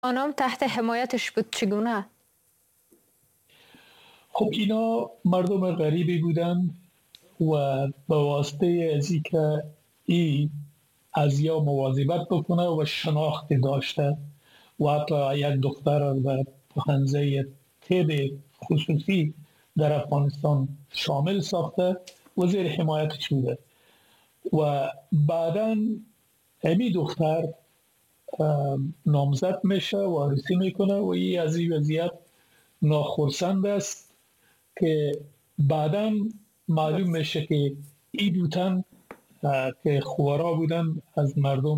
آنام تحت حمایتش بود. چگونه؟ خب اینا مردم غریبی بودن و به واسطه از که ای از یا مواظبت بکنه و شناخت داشته و حتی یک دختر را در پخنزه طب خصوصی در افغانستان شامل ساخته و زیر حمایتش بوده و بعدا امی دختر نامزد میشه و عروسی میکنه و ای از این وضعیت ناخرسند است که بعدا معلوم میشه که ای دوتن که خوارا بودن از مردم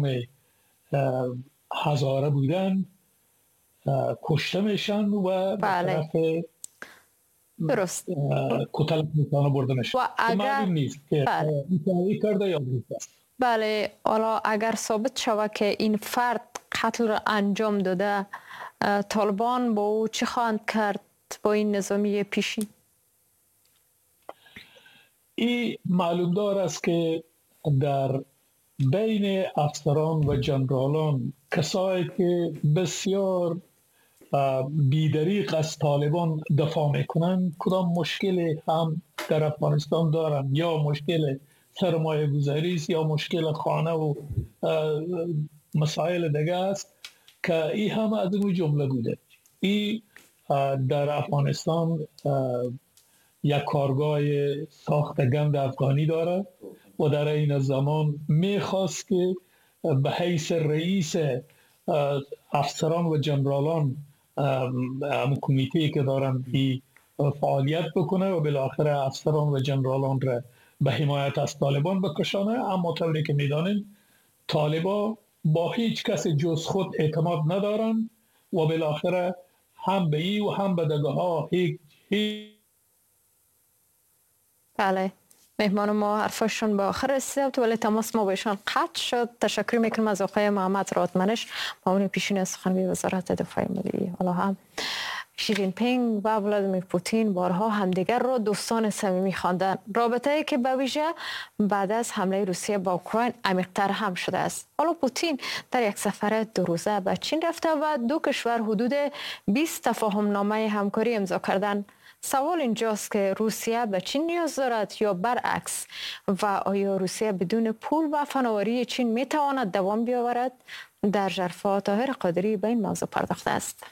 هزاره بودن کشته میشن و به طرف درست کتل میتانه برده میشن و اگر معلوم نیست که ایتالی کرده یا بوده. بله، حالا اگر ثابت شود که این فرد قتل را انجام داده، طالبان با او چه خواهند کرد با این نظامی پیشین؟ این معلوم دار است که در بین افسران و جنرالان کسایی که بسیار بیدریق از طالبان دفاع میکنن کدام مشکل هم در افغانستان دارن، یا مشکل سرمایه گذاری است یا مشکل خانه و مسائل دیگه است که این هم از اون جمله بوده. این در افغانستان یک کارگاه ساخت گند افغانی داره و در این زمان میخواست که به حیث رئیس افسران و جنرالان کمیته که دارن این فعالیت بکنه و بالاخره افسران و جنرالان را به حمایت از طالبان بکشانه. اما طوری که میدانیم طالبان با هیچ کس جز خود اعتماد ندارن و بالاخره هم به ای و هم به دگه ها هیچ بله، مهمان ما حرفشون به آخر رسید ولی تماس ما بهشان قطع شد. تشکر میکنم از آقای محمد رادمنش، معاون پیشین سخنگوی وزارت دفاع ملی. حالا هم شی جین پینگ و ولادیمیر پوتین بارها همدیگر را دوستان صمیمی خواندند. رابطه‌ای که به ویژه بعد از حمله روسیه با اوکراین عمیق‌تر هم شده است. حالا پوتین در یک سفر 2 روزه به چین رفته و 2 کشور حدود 20 تفاهم نامه همکاری امضا کردند. سوال اینجاست که روسیه به چین نیاز دارد یا برعکس، و آیا روسیه بدون پول و فناوری چین میتواند دوام بیاورد؟ در ژرفا طاهر قادری به این موضوع پرداخته است.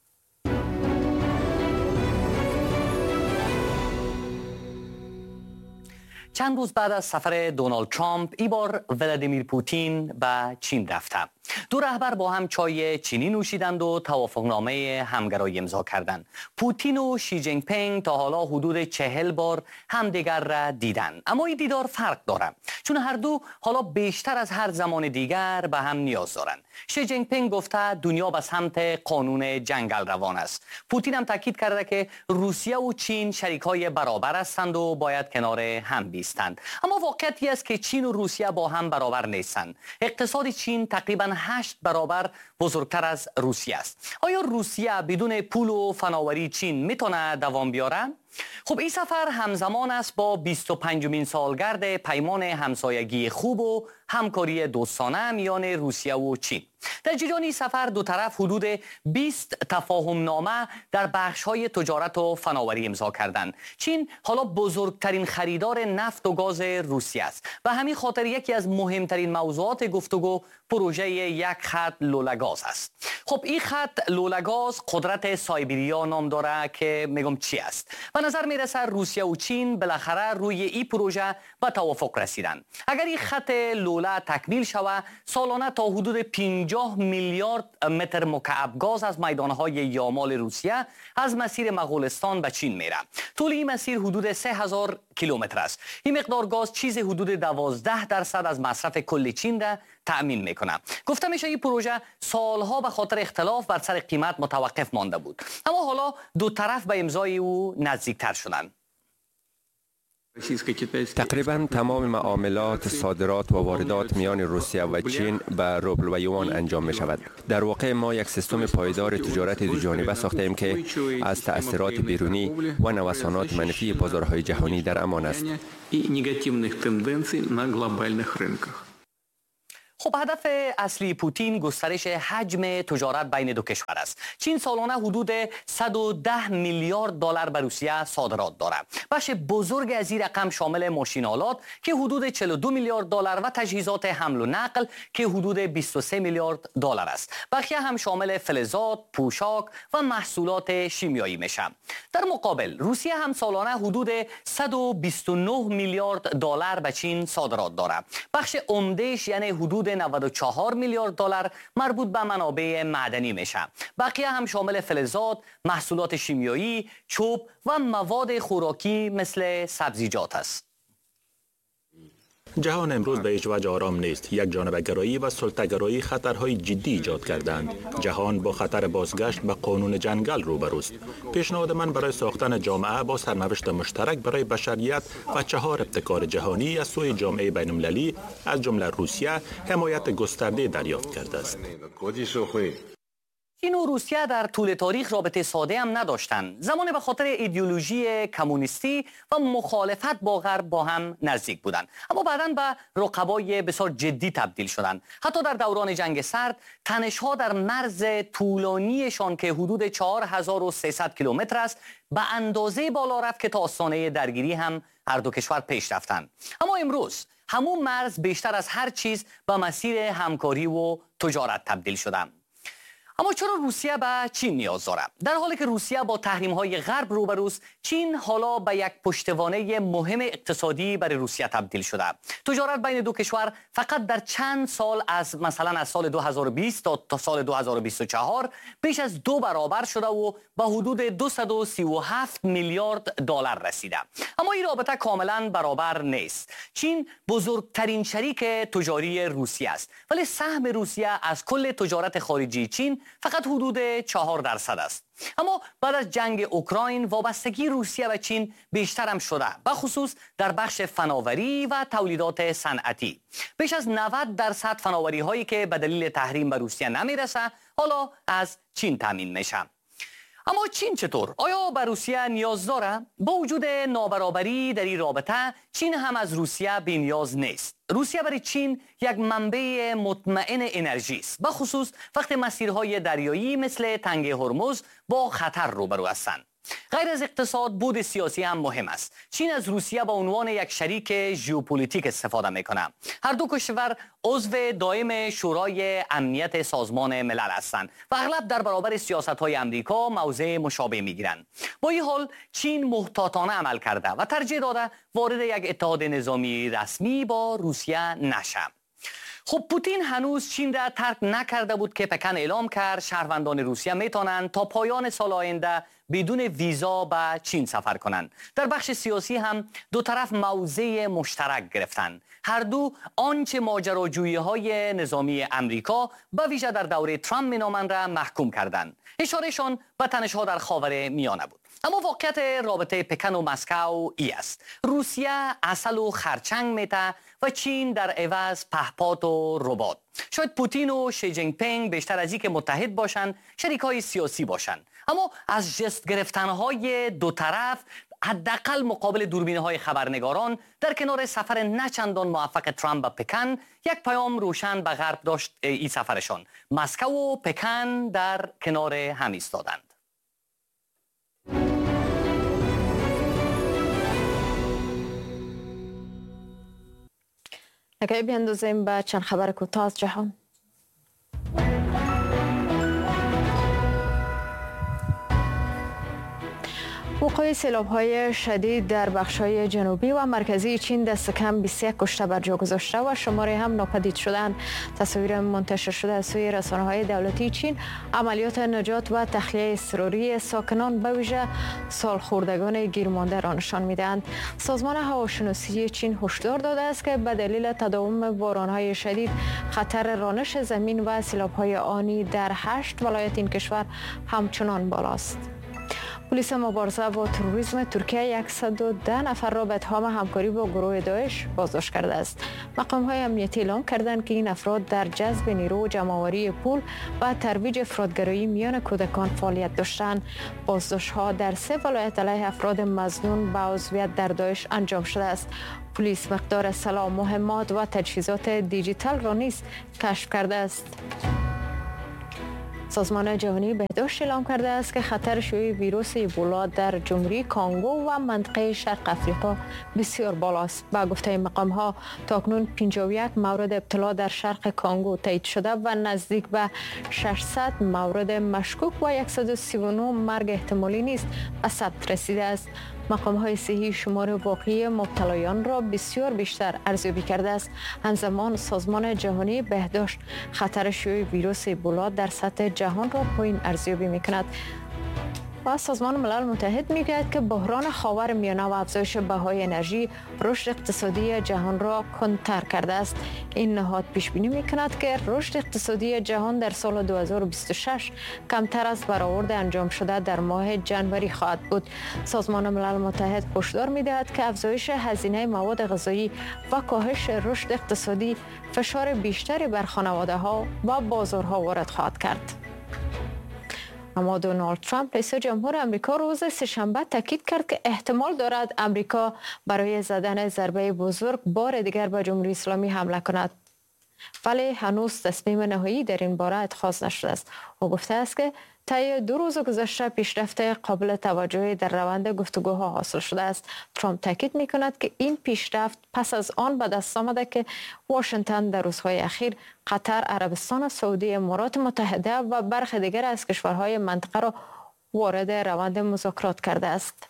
چند روز بعد از سفر دونالد ترامپ این بار ولادیمیر پوتین به چین رفته. 2 رهبر با هم چای چینی نوشیدند و توافقنامه همگرایی امضا کردند. پوتین و شی جین پینگ تا حالا حدود 40 بار همدیگر را دیدند، اما این دیدار فرق دارد چون هر دو حالا بیشتر از هر زمان دیگر به هم نیاز دارند. شی جین پینگ گفته دنیا به سمت قانون جنگل روان است. پوتین هم تاکید کرده که روسیه و چین شریکای برابر هستند و باید کنار هم بیستند. اما واقعیتی است که چین و روسیه با هم برابر نیستند. اقتصاد چین تقریباً 8 برابر بزرگتر از روسیه است. آیا روسیه بدون پول و فناوری چین میتونه دوام بیاره؟ خب این سفر همزمان است با 25مین سالگرد پیمان همسایگی خوب و همکاری دوستانه میان روسیه و چین. در جریان این سفر دو طرف حدود 20 تفاهم نامه در بخش‌های تجارت و فناوری امضا کردند. چین حالا بزرگترین خریدار نفت و گاز روسیه است و همین خاطر یکی از مهمترین موضوعات گفتگو پروژه یک خط لوله‌گاز است. خب این خط لوله‌گاز قدرت سایبریا نام داره که میگم چی است. به نظر میرسه روسیه و چین بالاخره روی این پروژه به توافق رسیدن. اگر این خط لوله تکمیل شود سالانه تا حدود 50 میلیارد متر مکعب گاز از میدانهای یامال روسیه از مسیر مغولستان به چین میره. طول این مسیر حدود 3000 کیلومتر است. این مقدار گاز چیز حدود 12% از مصرف کل چین را تأمین میکنه. گفته میشه این پروژه سالها به خاطر اختلاف بر سر قیمت متوقف مانده بود، اما حالا دو طرف به امضای او نزدیکتر شدند. تقریبا تمام معاملات صادرات و واردات میان روسیه و چین به روبل و یوان انجام می شود. در واقع ما یک سیستم پایدار تجارت دو جانبه ساختیم که از تأثیرات بیرونی و نوسانات منفی بازارهای جهانی در امان است. خب هدف اصلی پوتین گسترش حجم تجارت بین دو کشور است. چین سالانه حدود 110 میلیارد دلار به روسیه صادرات دارد. بخش بزرگ از این رقم شامل ماشین‌آلات که حدود 42 میلیارد دلار و تجهیزات حمل و نقل که حدود 23 میلیارد دلار است. بقیه هم شامل فلزات، پوشاک و محصولات شیمیایی میشه. در مقابل روسیه هم سالانه حدود 129 میلیارد دلار به چین صادرات دارد. بخش عمده‌اش یعنی حدود 94 میلیارد دلار مربوط به منابع معدنی میشه. بقیه هم شامل فلزات، محصولات شیمیایی، چوب و مواد خوراکی مثل سبزیجات است. جهان امروز به هیچ وجه آرام نیست. یک جانبه‌گرایی و سلطه‌گرایی خطرهای جدی ایجاد کردند. جهان با خطر بازگشت به قانون جنگل روبروست. پیشنهاد من برای ساختن جامعه با سرنوشت مشترک برای بشریت و 4 ابتکار جهانی از سوی جامعه بین‌المللی از جمله روسیه حمایت گسترده دریافت کرده است. چین و روسیه در طول تاریخ رابطه ساده هم نداشتند. زمانی به خاطر ایدئولوژی کمونیستی و مخالفت با غرب با هم نزدیک بودند، اما بعداً به رقبای بسیار جدی تبدیل شدند. حتی در دوران جنگ سرد تنش‌ها در مرز طولانیشان که حدود 4300 کیلومتر است به اندازه بالا رفت که تا آستانه درگیری هم هر دو کشور پیش رفتند. اما امروز همون مرز بیشتر از هر چیز به مسیر همکاری و تجارت تبدیل شده. اما چرا روسیه به چین نیاز دارد؟ در حالی که روسیه با تحریم‌های غرب روبروست، چین حالا به یک پشتوانه مهم اقتصادی برای روسیه تبدیل شده. تجارت بین دو کشور فقط در چند سال مثلا از سال 2020 تا سال 2024 بیش از 2 برابر شده و به حدود 237 میلیارد دلار رسیده. اما این رابطه کاملا برابر نیست. چین بزرگترین شریک تجاری روسیه است، ولی سهم روسیه از کل تجارت خارجی چین فقط حدود 4% است. اما بعد از جنگ اوکراین وابستگی روسیه به چین بیشتر هم شده، به خصوص در بخش فناوری و تولیدات صنعتی. بیش از 90% فناوری هایی که به دلیل تحریم به روسیه نمیرسه حالا از چین تامین میشه. اما چین چطور؟ آیا به روسیه نیاز داره؟ با وجود نابرابری در این رابطه، چین هم از روسیه بی‌نیاز نیست. روسیه برای چین یک منبع مطمئن انرژی است، به خصوص وقتی مسیرهای دریایی مثل تنگه هرمز با خطر روبرو هستند. غیر از اقتصاد، بود سیاسی هم مهم است. چین از روسیه به عنوان یک شریک ژئوپلیتیک استفاده میکنه. هر دو کشور عضو دائم شورای امنیت سازمان ملل هستند و اغلب در برابر سیاست‌های امریکا موضع مشابه میگیرند. با این حال چین محتاطانه عمل کرده و ترجیح داده وارد یک اتحاد نظامی رسمی با روسیه نشه. خب پوتین هنوز چین را ترک نکرده بود که پکن اعلام کرد شهروندان روسیه میتونن تا پایان سال آینده بدون ویزا به چین سفر کنند. در بخش سیاسی هم دو طرف موضع مشترک گرفتند. هر دو آنچه ماجراجویی‌های نظامی امریکا به ویژه در دوره ترامپ مینامند را محکوم کردند. اشارهشان به تنش‌ها در خاور میانه بود. اما واقعیت رابطه پکن و مسکو ای است. روسیه عسل و خرچنگ میته و چین در عوض پهپاد و ربات. شاید پوتین و شی جینگ پینگ بیشتر از این که متحد باشند، شریکای سیاسی باشند. اما از جست گرفتنهای دو طرف حداقل مقابل دوربین‌های خبرنگاران در کنار سفر نچندان موفق ترامپ به پکن، یک پیام روشن به غرب داشت این سفرشان. مسکو و پکن در کنار هم ایستادند. اگه بیاندازیم به چند خبر کوتاه از جهان. وقوع سیلاب‌های شدید در بخش‌های جنوبی و مرکزی چین دست کم 21 کشته بر جا گذاشته و شماری هم ناپدید شدند. تصاویر منتشر شده از سوی رسانه‌های دولتی چین عملیات نجات و تخلیه اضطراری ساکنان به ویژه سالخوردگان گیرمانده را نشان می‌دهند. سازمان هواشناسی چین هشدار داده است که به دلیل تداوم باران‌های شدید خطر رانش زمین و سیلاب‌های آنی در 8 ولایت این کشور همچنان بالاست. پلیس مبارزه با تروریسم ترکیه 110 نفر را به اتهام همکاری با گروه داعش بازداشت کرده است. مقام‌های امنیتی اعلام کردند که این افراد در جذب نیرو و جمع‌آوری پول و ترویج افراطگرایی میان کودکان فعالیت داشتند. بازداشت‌ها در 3 ولایت علیه افراد مظنون به عضویت در داعش انجام شده است. پلیس مقدار اسلحه، مهمات و تجهیزات دیجیتال را نیز کشف کرده است. سازمان جهانی بهداشت اعلام کرده است که خطر شیوع ویروس ایبولا در جمهوری کانگو و منطقه شرق افریقا بسیار بالاست. با گفته مقام‌ها تاکنون 51 مورد ابتلا در شرق کانگو تایید شده و نزدیک به 600 مورد مشکوک و 139 مرگ احتمالی نیز به ثبت رسیده است. مقام‌های صحی شمار واقعی مبتلایان را بسیار بیشتر ارزیابی کرده است. همزمان سازمان جهانی بهداشت خطر شیوع ویروس ایبولا در سطح جهان را پایین ارزیابی می‌کند. و سازمان ملل متحد میگوید که بحران خاورمیانه و افزایش بهای انرژی رشد اقتصادی جهان را کندتر کرده است. این نهاد پیش بینی میکند که رشد اقتصادی جهان در سال 2026 کمتر از برآورد انجام شده در ماه جنوری خواهد بود. سازمان ملل متحد هشدار میدهد که افزایش هزینه مواد غذایی و کاهش رشد اقتصادی فشار بیشتری بر خانواده‌ها و بازارها وارد خواهد کرد. اما دونالد ترامپ رئیس جمهور امریکا روز سه‌شنبه تاکید کرد که احتمال دارد امریکا برای زدن ضربه بزرگ بار دیگر به جمهوری اسلامی حمله کند، ولی هنوز تصمیم نهایی در این باره اتخاذ نشده است. او گفته است که طی 2 روز گذشته پیشرفت قابل توجهی در روند گفتگوها حاصل شده است. ترامپ تاکید می‌کند که این پیشرفت پس از آن به دست آمده که واشنگتن در روزهای اخیر قطر، عربستان سعودی، امارات متحده و برخی دیگر از کشورهای منطقه را وارد روند مذاکرات کرده است.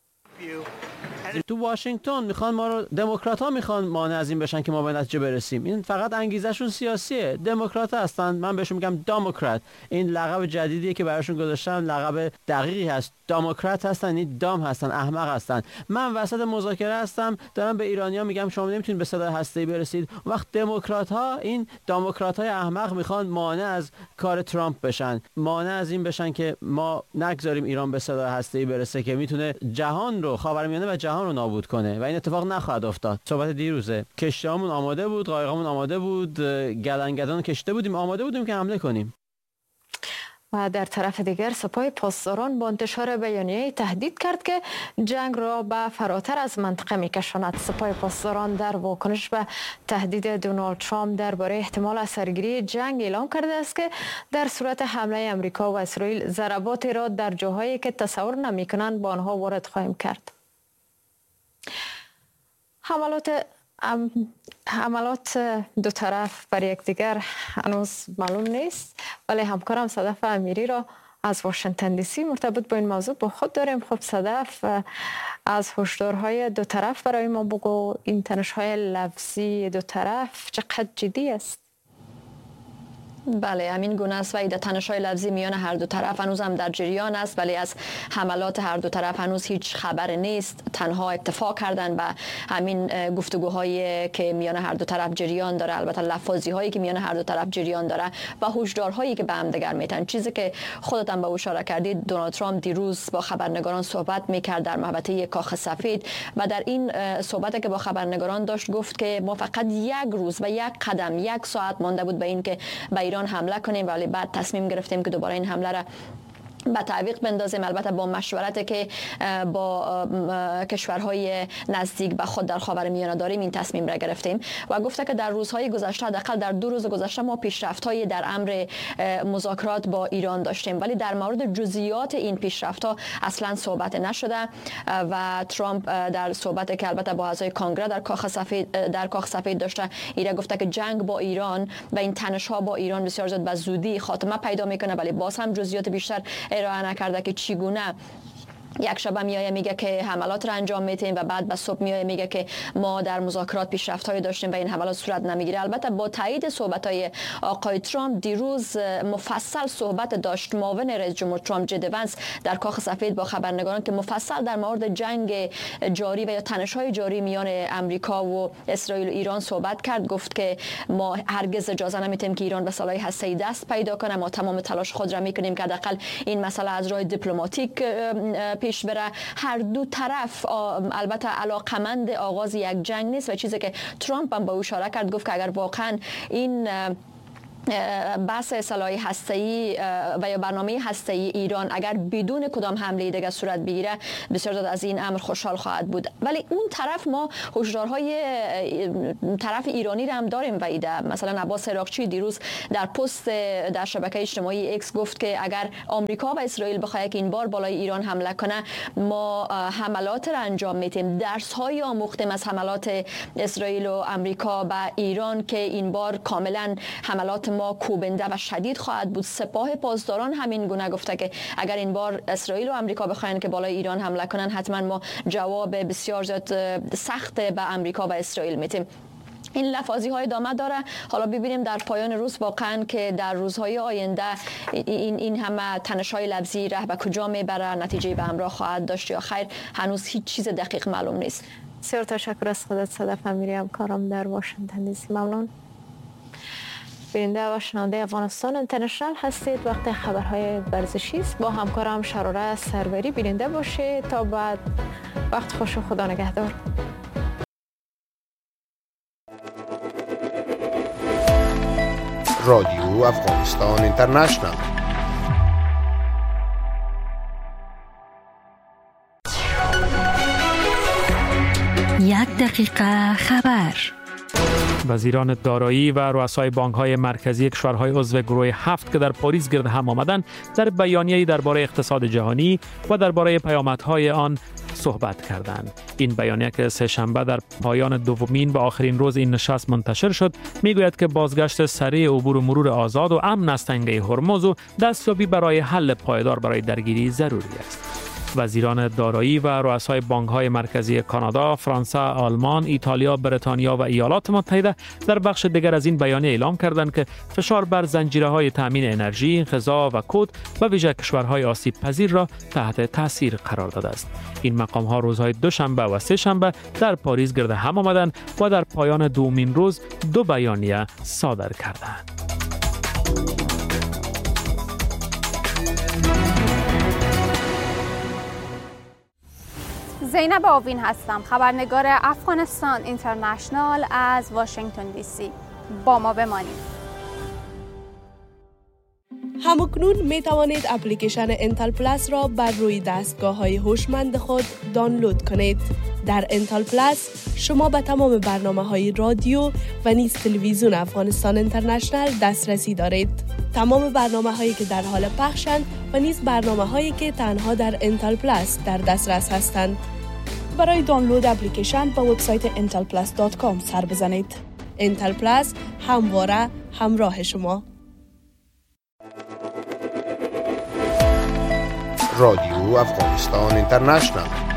تو واشنگتن میخوان ما رو، دموکرات‌ها میخوان مانع از این بشن که ما به نتیجه برسیم. این فقط انگیزشون سیاسیه. دموکرات هستن، من بهشون میگم دموکرات. این لقب جدیدیه که براشون گذاشتن، لقب دقیقی هست. دموکرات هستن، این دام هستن، احمق هستن. من وسط مذاکره هستم، دارم به ایرانی‌ها میگم شما نمیتونید به سلاح هسته‌ای برسید. اون وقت دموکرات‌ها، این دموکرات‌های احمق میخوان مانع از کار ترامپ بشن، مانع از این بشن که ما نگذاریم ایران به سلاح هسته‌ای برسه که میتونه جهان رو، خاورمیانه و جهان رو نابود کنه و این اتفاق نخواهد افتاد. صحبت دیروزه، کشتی‌هامون آماده بود، قایق‌هامون آماده بود، گلنگدان کشته بودیم، آماده بودیم که حمله کنیم. و در طرف دیگر سپاه پاسداران با انتشار بیانیه تهدید کرد که جنگ را به فراتر از منطقه می‌کشاند. سپاه پاسداران در واکنش به تهدید دونالد ترامپ درباره احتمال سرگیری جنگ اعلام کرده است که در صورت حمله امریکا و اسرائیل ضرباتی را در جاهایی که تصور نمی‌کنند با آنها وارد خواهیم کرد. حملات دو طرف بر یکدیگر هنوز معلوم نیست، ولی همکارم صدف امیری را از واشنگتن دی سی مرتبط با این موضوع با خود داریم. خب صدف، از هشدارهای دو طرف برای ما بگو، این تنش‌های لفظی دو طرف چقدر جدی است؟ بله، همین گونه است و ایده تنش‌های لفظی میان هر دو طرف هنوز هم در جریان است، ولی از حملات هر دو طرف هنوز هیچ خبر نیست. تنها اتفاق کردن و همین گفتگوهایی که میان هر دو طرف جریان داره، البته لفاظی هایی که میان هر دو طرف جریان داره و هشدارهایی که به هم دیگر میتن. چیزی که خودت هم به اشاره کردید، دونالد ترامپ دیروز با خبرنگاران صحبت میکرد در محوطه کاخ سفید و در این صحبتی که با خبرنگاران داشت گفت که ما فقط 1 روز و 1 قدم 1 ساعت مانده بود به این که به ایران حمله کنیم، ولی بعد تصمیم گرفتیم که دوباره این حمله را به تعویق بندازیم، البته با مشورتی که با کشورهای نزدیک به خود در خاورمیانه داریم این تصمیم را گرفتیم. و گفته که در روزهای گذشته، حداقل در 2 روز گذشته، ما پیشرفت‌های در امر مذاکرات با ایران داشتیم، ولی در مورد جزئیات این پیشرفت‌ها اصلا صحبت نشده. و ترامپ در صحبتی که البته با اعضای کنگره در کاخ سفید داشته، ایران گفته که جنگ با ایران و این تنش‌ها با ایران بسیار زود به زودی خاتمه پیدا میکنه، ولی باز هم جزئیات بیشتر ارائه نکرده که چگونه یک شب میایه میگه که حملات را انجام میدیم و بعد به صبح میایه میگه که ما در مذاکرات پیشرفت‌های داشتیم و این حملات صورت نمیگیره. البته با تایید صحبت‌های آقای ترامپ دیروز مفصل صحبت داشت معاون رئیس جمهور ترامپ جد ونس در کاخ سفید با خبرنگاران که مفصل در مورد جنگ جاری و یا تنش‌های جاری میان امریکا و اسرائیل و ایران صحبت کرد. گفت که ما هرگز اجازه نمیدیم که ایران به سلاح هسته‌ای دست پیدا کنه. ما تمام تلاش خود را میکنیم که حداقل این مسئله از راه دیپلماتیک پیش بره. هر دو طرف البته علاقمند آغاز یک جنگ نیست و چیزی که ترامپ هم با او اشاره کرد، گفت که اگر واقعا این بحث سلاح هسته‌ای و یا برنامه هسته‌ای ایران اگر بدون کدام حمله دیگه صورت بگیره بسیار زیاد از این امر خوشحال خواهد بود. ولی اون طرف ما هشدارهای طرف ایرانی را هم داریم و ایده مثلا عباس عراقچی دیروز در پست در شبکه اجتماعی ایکس گفت که اگر آمریکا و اسرائیل بخواد که این بار بالای ایران حمله کنه ما حملات را انجام میدیم. درس‌های آموختیم از حملات اسرائیل و آمریکا به ایران که این بار کاملا حملات ما کوبنده و شدید خواهد بود. سپاه پاسداران همین گونه گفته که اگر این بار اسرائیل و آمریکا بخواین که بالای ایران حمله کنن حتما ما جواب بسیار زیاد سخت به آمریکا و اسرائیل میدیم. این لفاظی های ادامه داره. حالا ببینیم در پایان روز واقعا که در روزهای آینده این همه تنش‌های لفظی ره به کجا میبره، نتیجه به همراه خواهد داشت یا خیر، هنوز هیچ چیز دقیق معلوم نیست. بسیار تشکر از خودت صدف امیری، همکارم در واشنگتن دی سی. ممنون. بیننده و شنونده افغانستان اینترنشنال هستید. وقت خبرهای ورزشی است. با همکارم شراره سروری بیننده باشید. تا بعد وقت خوش و خدا نگهدار. رادیو افغانستان اینترنشنال. یک دقیقه خبر. وزیران دارایی و رؤسای بانک‌های مرکزی کشورهای عضو گروه 7 که در پاریس گرد هم آمدند در بیانیه‌ای درباره اقتصاد جهانی و درباره پیامدهای آن صحبت کردند. این بیانیه که سه‌شنبه در پایان دومین و آخرین روز این نشست منتشر شد میگوید که بازگشت سریع عبور و مرور آزاد و امن از تنگه هرمز و دستیابی برای حل پایدار برای درگیری ضروری است. وزیران دارایی و رؤسای بانک‌های مرکزی کانادا، فرانسه، آلمان، ایتالیا، بریتانیا و ایالات متحده در بخش دیگر از این بیانیه اعلام کردند که فشار بر زنجیره‌های تامین انرژی، غذا و کود و ویژه کشورهای آسیب پذیر را تحت تاثیر قرار داده است. این مقام‌ها روزهای دوشنبه و سه‌شنبه در پاریس گرد هم آمدند و در پایان دومین روز دو بیانیه صادر کردند. زینب آوین هستم، خبرنگار افغانستان اینترنشنال از واشنگتن دی سی. با ما بمانید. همکنون می توانید اپلیکیشن انتل پلاس را بر روی دستگاه‌های هوشمند خود دانلود کنید. در انتل پلاس شما به تمام برنامه‌های رادیو و نیز تلویزیون افغانستان اینترنشنال دسترسی دارید. تمام برنامه‌هایی که در حال پخشند و نیز برنامه‌هایی که تنها در انتل پلاس در دسترس هستند. برای دانلود اپلیکیشن به وبسایت intelplus.com سر بزنید. انتل پلاس همواره همراه شما. رادیو افغانستان اینترنشنال.